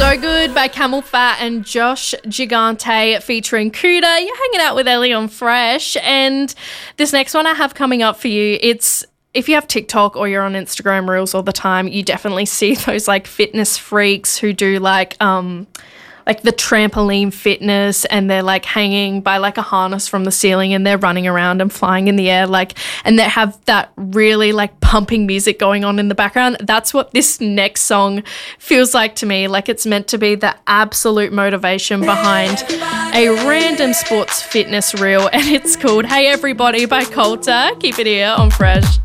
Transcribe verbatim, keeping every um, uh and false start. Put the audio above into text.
So Good by Camel Fat and Josh Gigante featuring Cuda. You're hanging out with Ellie on Fresh. And this next one I have coming up for you, it's, if you have TikTok or you're on Instagram Reels all the time, you definitely see those like fitness freaks who do like um like the trampoline fitness, and they're like hanging by like a harness from the ceiling and they're running around and flying in the air, like, and they have that really like pumping music going on in the background. That's what this next song feels like to me. Like it's meant to be the absolute motivation behind a random sports fitness reel, and it's called Hey Everybody by Coulter. Keep it here on Fresh.